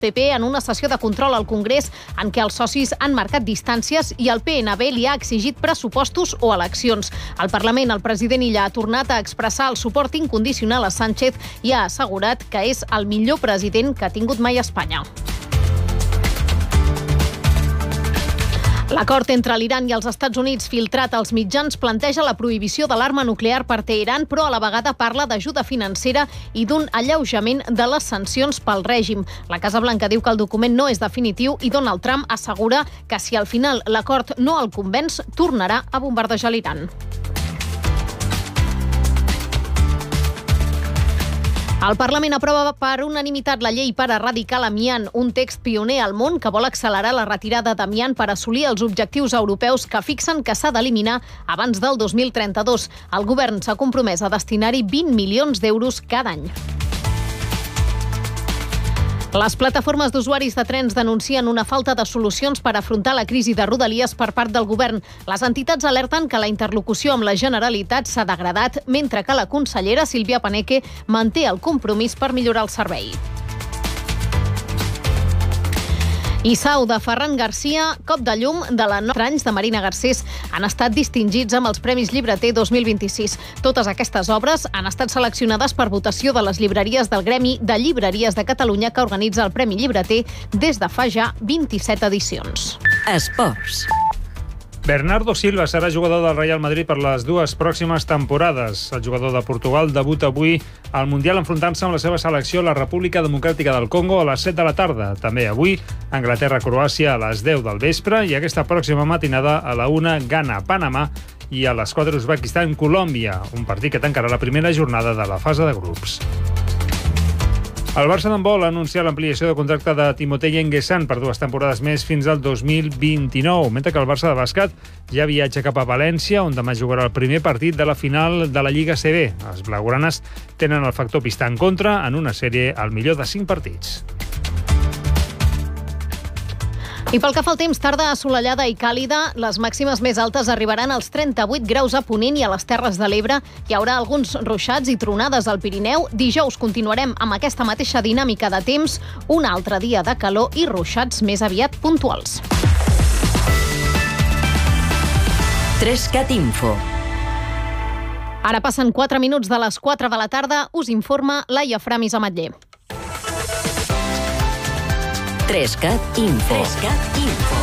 PP en una sessió de control al Congrés en què els socis han marcat distàncies i el PNB li ha exigit pressupostos o eleccions. Al Parlament, el president Illa ha tornat a expressar el suport incondicional a Sánchez i ha assegurat que és el millor president que ha tingut mai Espanya. L'acord entre l'Iran i els Estats Units filtrat als mitjans planteja la prohibició de l'arma nuclear per Teheran, però a la vegada parla d'ajuda financera i d'un alleujament de les sancions pel règim. La Casa Blanca diu que el document no és definitiu i Donald Trump assegura que si al final l'acord no el convenç, tornarà a bombardejar l'Iran. El Parlament aprova per unanimitat la llei per erradicar l'amiant, un text pioner al món que vol accelerar la retirada d'amiant per assolir els objectius europeus que fixen que s'ha d'eliminar abans del 2032. El govern s'ha compromès a destinar-hi 20 milions d'euros cada any. Les plataformes d'usuaris de trens denuncien una falta de solucions per afrontar la crisi de Rodalies per part del govern. Les entitats alerten que la interlocució amb la Generalitat s'ha degradat, mentre que la consellera Sílvia Paneque manté el compromís per millorar el servei. Isao de Ferran Garcia, Cop de llum de la 9 anys de Marina Garcés han estat distingits amb els Premis Llibreter 2026. Totes aquestes obres han estat seleccionades per votació de les llibreries del Gremi de Llibreries de Catalunya que organitza el Premi Llibreter des de fa ja 27 edicions. Esports. Bernardo Silva serà jugador del Real Madrid per les dues pròximes temporades. El jugador de Portugal debuta avui al Mundial enfrontant-se amb la seva selecció a la República Democràtica del Congo a les 7 de la tarda. També avui, Anglaterra-Croàcia a les 10 del vespre i aquesta pròxima matinada a la 1 Ghana-Panamà i a les 4 Uzbekistan-Colòmbia, un partit que tancarà la primera jornada de la fase de grups. El Barça d'handbol ha anunciat l'ampliació de contracte de Timotei Enguessan per 2 temporades més fins al 2029, mentre que el Barça de bàsquet ja viatja cap a València, on demà jugarà el primer partit de la final de la Lliga CB. Els blaugranes tenen el factor pista en contra en una sèrie al millor de 5 partits. I pel que fa al temps, tarda assolellada i càlida. Les màximes més altes arribaran als 38 graus a Ponent i a les Terres de l'Ebre. Hi haurà alguns ruixats i tronades al Pirineu. Dijous continuarem amb aquesta mateixa dinàmica de temps, un altre dia de calor i ruixats més aviat puntuals. 3CAT Info. Ara passen 4 minuts de les 4 de la tarda. Us informa Laia Framis Ametller. 3CAT Info. 3CAT Info.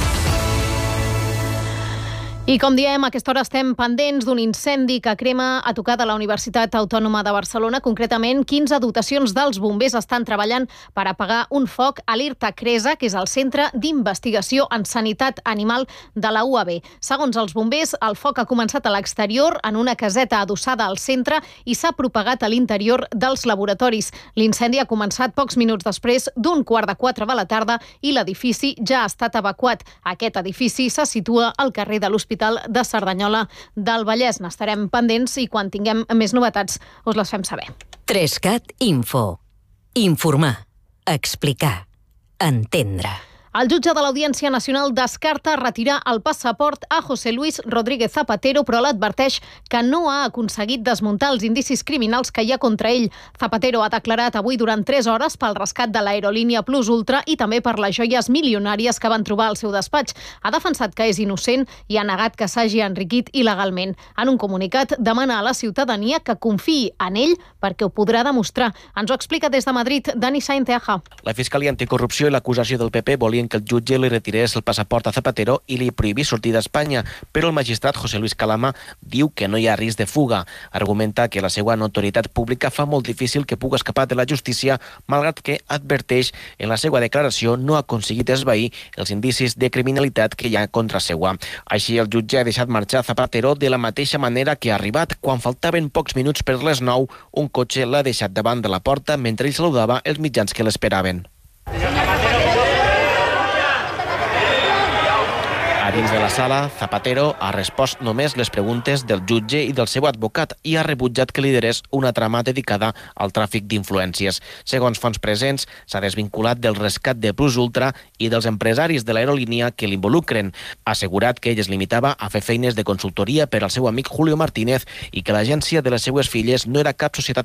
I com diem, a aquesta hora estem pendents d'un incendi que crema a tocar de la Universitat Autònoma de Barcelona. Concretament, 15 dotacions dels bombers estan treballant per apagar un foc a l'IRTA Cresa, que és el Centre d'Investigació en Sanitat Animal de la UAB. Segons els bombers, el foc ha començat a l'exterior, en una caseta adossada al centre, i s'ha propagat a l'interior dels laboratoris. L'incendi ha començat pocs minuts després d'un 3:15 de la tarda i l'edifici ja ha estat evacuat. Aquest edifici se situa al carrer de l'Hospital de Cerdanyola del Vallès. N'estarem pendents i quan tinguem més novetats us les fem saber. 3CAT Info. Informar, explicar, entendre. El jutge de l'Audiència Nacional descarta retirar el passaport a José Luis Rodríguez Zapatero, però l'adverteix que no ha aconseguit desmuntar els indicis criminals que hi ha contra ell. Zapatero ha declarat avui durant 3 hores pel rescat de l'aerolínia Plus Ultra i també per les joies milionàries que van trobar al seu despatx. Ha defensat que és innocent i ha negat que s'hagi enriquit il·legalment. En un comunicat demana a la ciutadania que confiï en ell perquè ho podrà demostrar. Ens ho explica des de Madrid Dani Sainteaja. La Fiscalia Anticorrupció i l'acusació del PP volien que el jutge li retirés el passaport a Zapatero i li prohibís sortir d'Espanya, però el magistrat José Luis Calama diu que no hi ha risc de fuga. Argumenta que la seva notorietat pública fa molt difícil que pugui escapar de la justícia, malgrat que adverteix en la seva declaració no ha aconseguit esvair els indicis de criminalitat que hi ha contra seua. Així, el jutge ha deixat marxar Zapatero de la mateixa manera que ha arribat. Quan faltaven pocs minuts per les 9, un cotxe l'ha deixat davant de la porta mentre ell saludava els mitjans que l'esperaven. A dins de la sala, Zapatero ha respost només les preguntes del jutge i del seu advocat i ha rebutjat que liderés una trama dedicada al tràfic d'influències. Segons fonts presents, s'ha desvinculat del rescat de Plus Ultra i dels empresaris de l'aerolínia que l'involucren. Ha assegurat que ell es limitava a fer feines de consultoria per al seu amic Julio Martínez i que l'agència de les seues filles no era cap societat